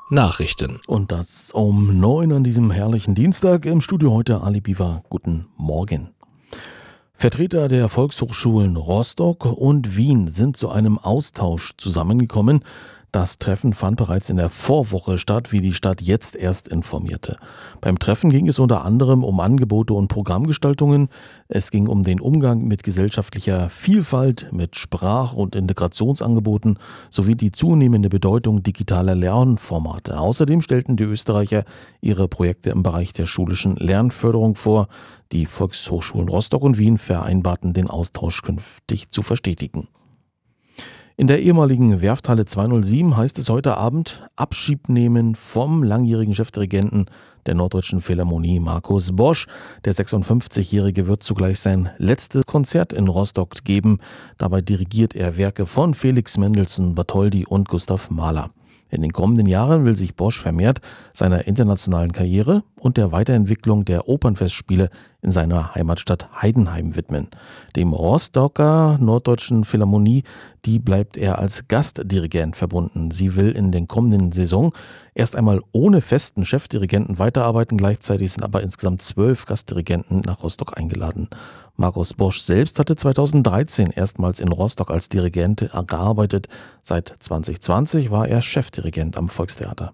Nachrichten. Und das um 9 an diesem herrlichen Dienstag. Im Studio heute Ali Biwa. Guten Morgen. Vertreter der Volkshochschulen Rostock und Wien sind zu einem Austausch zusammengekommen. Das Treffen fand bereits in der Vorwoche statt, wie die Stadt jetzt erst informierte. Beim Treffen ging es unter anderem um Angebote und Programmgestaltungen. Es ging um den Umgang mit gesellschaftlicher Vielfalt, mit Sprach- und Integrationsangeboten sowie die zunehmende Bedeutung digitaler Lernformate. Außerdem stellten die Österreicher ihre Projekte im Bereich der schulischen Lernförderung vor. Die Volkshochschulen Rostock und Wien vereinbarten, den Austausch künftig zu verstetigen. In der ehemaligen Werfthalle 207 heißt es heute Abend Abschied nehmen vom langjährigen Chefdirigenten der Norddeutschen Philharmonie Markus Bosch. Der 56-Jährige wird zugleich sein letztes Konzert in Rostock geben. Dabei dirigiert er Werke von Felix Mendelssohn Bartholdy und Gustav Mahler. In den kommenden Jahren will sich Bosch vermehrt seiner internationalen Karriere und der Weiterentwicklung der Opernfestspiele in seiner Heimatstadt Heidenheim widmen. Dem Rostocker Norddeutschen Philharmonie, die bleibt er als Gastdirigent verbunden. Sie will in den kommenden Saison erst einmal ohne festen Chefdirigenten weiterarbeiten. Gleichzeitig sind aber insgesamt 12 Gastdirigenten nach Rostock eingeladen. Markus Bosch selbst hatte 2013 erstmals in Rostock als Dirigent gearbeitet. Seit 2020 war er Chefdirigent am Volkstheater.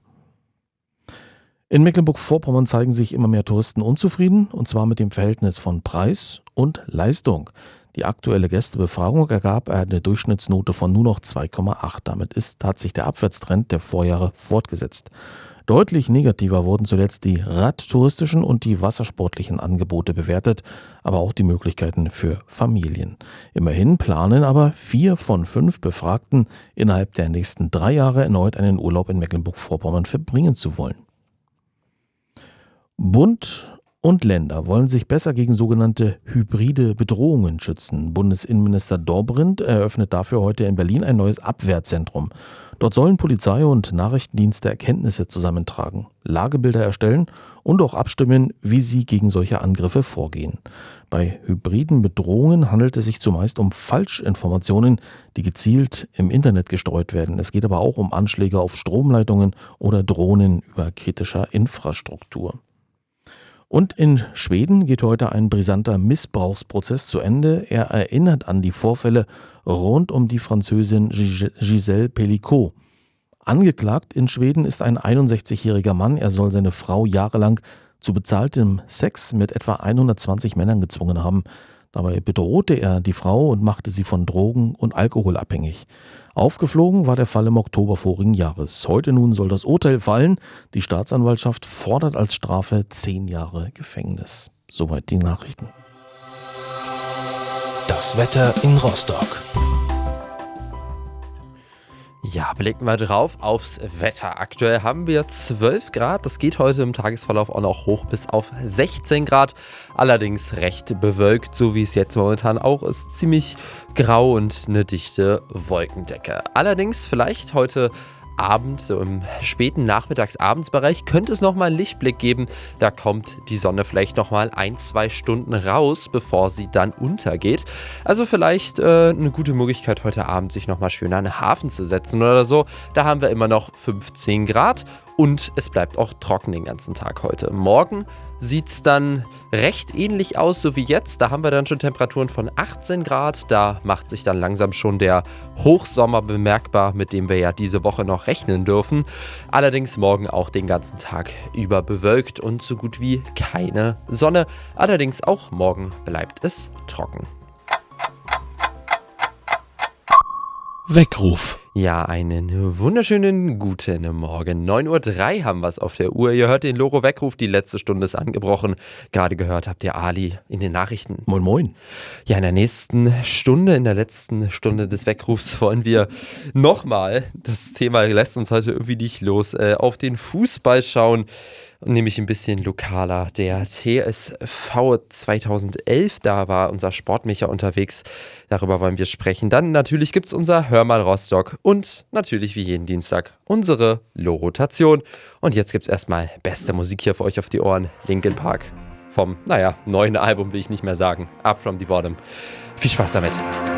In Mecklenburg-Vorpommern zeigen sich immer mehr Touristen unzufrieden, und zwar mit dem Verhältnis von Preis und Leistung. Die aktuelle Gästebefragung ergab eine Durchschnittsnote von nur noch 2,8. Damit hat sich der Abwärtstrend der Vorjahre fortgesetzt. Deutlich negativer wurden zuletzt die radtouristischen und die wassersportlichen Angebote bewertet, aber auch die Möglichkeiten für Familien. Immerhin planen aber 4 von 5 Befragten innerhalb der nächsten 3 Jahre erneut einen Urlaub in Mecklenburg-Vorpommern verbringen zu wollen. Bund und Länder wollen sich besser gegen sogenannte hybride Bedrohungen schützen. Bundesinnenminister Dobrindt eröffnet dafür heute in Berlin ein neues Abwehrzentrum. Dort sollen Polizei und Nachrichtendienste Erkenntnisse zusammentragen, Lagebilder erstellen und auch abstimmen, wie sie gegen solche Angriffe vorgehen. Bei hybriden Bedrohungen handelt es sich zumeist um Falschinformationen, die gezielt im Internet gestreut werden. Es geht aber auch um Anschläge auf Stromleitungen oder Drohnen über kritischer Infrastruktur. Und in Schweden geht heute ein brisanter Missbrauchsprozess zu Ende. Er erinnert an die Vorfälle rund um die Französin Gisèle Pelicot. Angeklagt in Schweden ist ein 61-jähriger Mann. Er soll seine Frau jahrelang zu bezahltem Sex mit etwa 120 Männern gezwungen haben. Dabei bedrohte er die Frau und machte sie von Drogen und Alkohol abhängig. Aufgeflogen war der Fall im Oktober vorigen Jahres. Heute nun soll das Urteil fallen. Die Staatsanwaltschaft fordert als Strafe 10 Jahre Gefängnis. Soweit die Nachrichten. Das Wetter in Rostock. Ja, blicken wir drauf aufs Wetter. Aktuell haben wir 12 Grad. Das geht heute im Tagesverlauf auch noch hoch bis auf 16 Grad. Allerdings recht bewölkt, so wie es jetzt momentan auch ist. Ziemlich grau und eine dichte Wolkendecke. Allerdings vielleicht heute Abend, so im späten Nachmittags-Abendsbereich, könnte es nochmal einen Lichtblick geben. Da kommt die Sonne vielleicht nochmal 1-2 Stunden raus, bevor sie dann untergeht. Also vielleicht eine gute Möglichkeit heute Abend, sich nochmal schön an den Hafen zu setzen oder so. Da haben wir immer noch 15 Grad und es bleibt auch trocken den ganzen Tag heute. Morgen sieht es dann recht ähnlich aus, so wie jetzt. Da haben wir dann schon Temperaturen von 18 Grad. Da macht sich dann langsam schon der Hochsommer bemerkbar, mit dem wir ja diese Woche noch rechnen dürfen. Allerdings morgen auch den ganzen Tag über bewölkt und so gut wie keine Sonne. Allerdings auch morgen bleibt es trocken. Weckruf. Ja, einen wunderschönen guten Morgen. 9:03 Uhr haben wir es auf der Uhr. Ihr hört den Loro-Weckruf, die letzte Stunde ist angebrochen. Gerade gehört habt ihr Ali in den Nachrichten. Moin moin. Ja, in der nächsten Stunde, in der letzten Stunde des Weckrufs wollen wir nochmal, das Thema lässt uns heute irgendwie nicht los, auf den Fußball schauen. Nämlich ein bisschen lokaler. Der TSV 2011, da war unser Sportmecher unterwegs. Darüber wollen wir sprechen. Dann natürlich gibt es unser Hör mal Rostock und natürlich wie jeden Dienstag unsere Lo-Rotation. Und jetzt gibt es erstmal beste Musik hier für euch auf die Ohren. Linkin Park vom, neuen Album will ich nicht mehr sagen. Up from the Bottom. Viel Spaß damit.